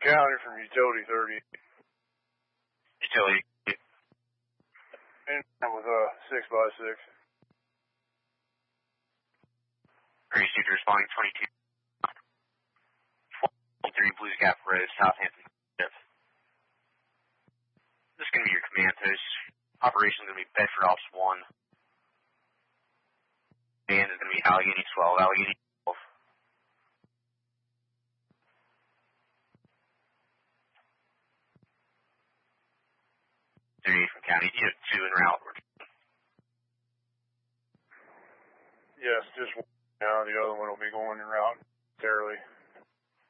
County from Utility 30. Utility. And with a 6x6. Received responding 22. 3 Blues Gap Road, Southampton. This is going to be your command post. Operation is going to be Bedford Ops 1. Band is going to be Allegheny 12. Allegheny 12. 38 from County. You have 2 en route. Yes, just one now. The other one will be going en route fairly.